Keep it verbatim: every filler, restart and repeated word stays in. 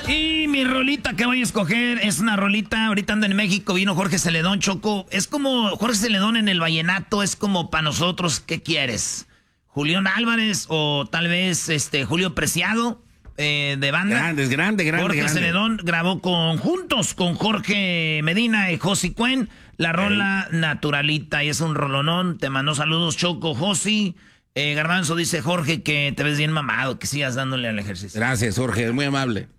Y mi rolita que voy a escoger es una rolita, ahorita ando en México, vino Jorge Celedón, Choco. Es como Jorge Celedón en el vallenato, es como para nosotros, ¿qué quieres? Julián Álvarez o tal vez este Julio Preciado eh, de banda. Grandes, grande, grande, Jorge grande. Celedón grabó con juntos con Jorge Medina y Josi Cuen la rola hey. Naturalita, y es un rolonón. Te mandó saludos, Choco, Josi. Eh, Garbanzo dice Jorge que te ves bien mamado, que sigas dándole al ejercicio. Gracias, Jorge, muy amable.